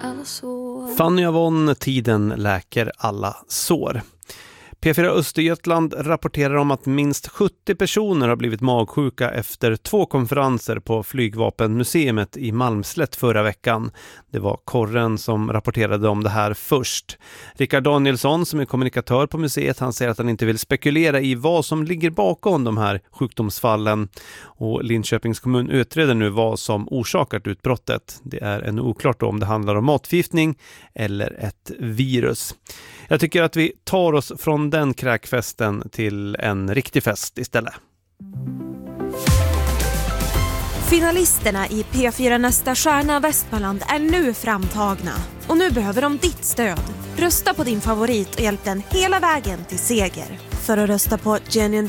alla sår. Fanny Avon, tiden läker alla sår. P4 Östergötland rapporterar om att minst 70 personer har blivit magsjuka efter 2 konferenser på Flygvapenmuseet i Malmslätt förra veckan. Det var Korren som rapporterade om det här först. Rickard Danielsson, som är kommunikatör på museet, han säger att han inte vill spekulera i vad som ligger bakom de här sjukdomsfallen. Och Linköpings kommun utreder nu vad som orsakat utbrottet. Det är ännu oklart om det handlar om matförgiftning eller ett virus. Jag tycker att vi tar oss från den kräkfesten till en riktig fest istället. Finalisterna i P4 Nästa stjärna Västmanland är nu framtagna. Och nu behöver de ditt stöd. Rösta på din favorit och hjälp den hela vägen till seger. För att rösta på Genuine